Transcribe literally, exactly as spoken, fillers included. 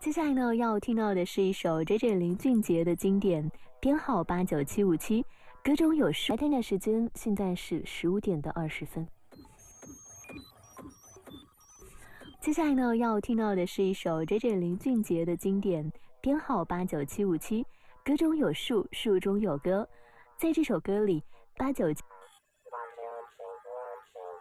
接下来呢，要听到的是一首 J J 林俊杰的经典，编号八九七五七，歌中有诗。白天的时间现在是十五点的二十分。接下来呢，要听到的是一首 J J 林俊杰的经典，编号八九七五七，歌中有树，树中有歌。在这首歌里，八九